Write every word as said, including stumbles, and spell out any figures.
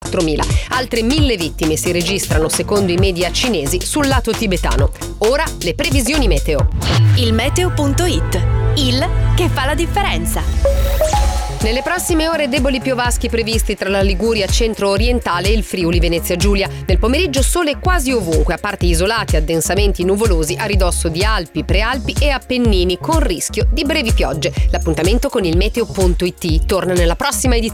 quattromila. Altre mille vittime si registrano secondo i media cinesi sul lato tibetano. Ora le previsioni meteo. Il meteo punto it, il che fa la differenza. Nelle prossime ore deboli piovaschi previsti tra la Liguria centro-orientale e il Friuli Venezia Giulia. Nel pomeriggio sole quasi ovunque, a parte isolati addensamenti nuvolosi a ridosso di Alpi, Prealpi e Appennini, con rischio di brevi piogge. L'appuntamento con il meteo punto it torna nella prossima edizione.